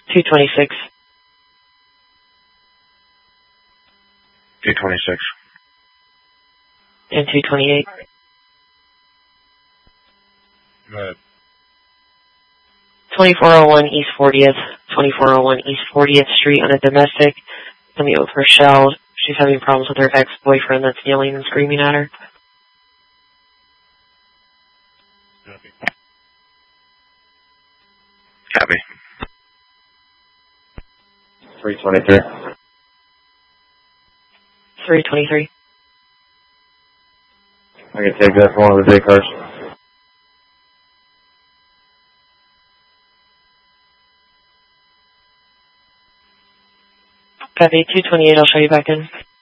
226. 226. And 228. Go ahead. 2401 East 40th. 2401 East 40th Street on a domestic. Let me meet with Rochelle. She's having problems with her ex-boyfriend that's yelling and screaming at her. Copy. 323. 323. I can take that for one of the day cars. Copy. 228, I'll show you back in.